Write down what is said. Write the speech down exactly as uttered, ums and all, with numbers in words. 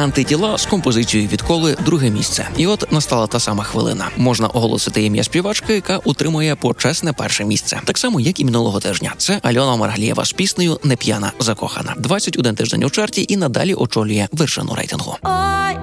«Антитіла» з композицією «Відколи» друге місце. І от настала та сама хвилина. Можна оголосити ім'я співачки, яка утримує почесне перше місце. Так само, як і минулого тижня. Це Альона Маргалієва з піснею «Не п'яна, закохана». двадцять один тиждень у чарті і надалі очолює вершину рейтингу. Ой,